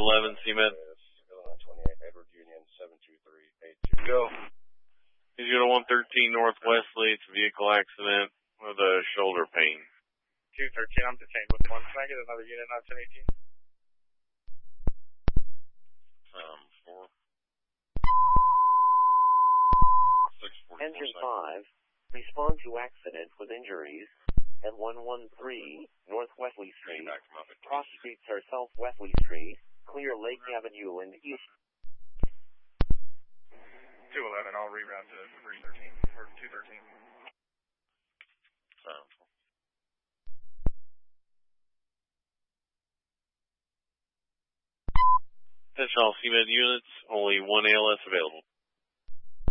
211, CMed. Illinois 28, Edward Union 72382. Go. He's going to 113 North Wesley. It's a vehicle accident with a shoulder pain. 213, I'm detained with one. Can I get another unit on 1018? 4. 644. Engine 5, respond to accident with injuries at 113 North Wesley Street. Cross streets are South Wesley Street, clear Lake Avenue and East. 211, I'll reroute to 313, or 213. Attention all CMed units, only one ALS available.